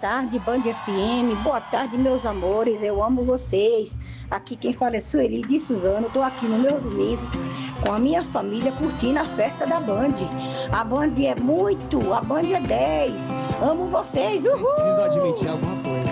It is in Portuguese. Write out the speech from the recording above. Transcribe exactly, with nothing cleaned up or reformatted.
tarde, Band F M. Boa tarde, meus amores. Eu amo vocês. Aqui quem fala é Sueli de Suzano. Estou aqui no meu domingo com a minha família curtindo a festa da Band. A Band é muito, a Band é dez. Amo vocês. Uhul! Vocês precisam admitir alguma coisa.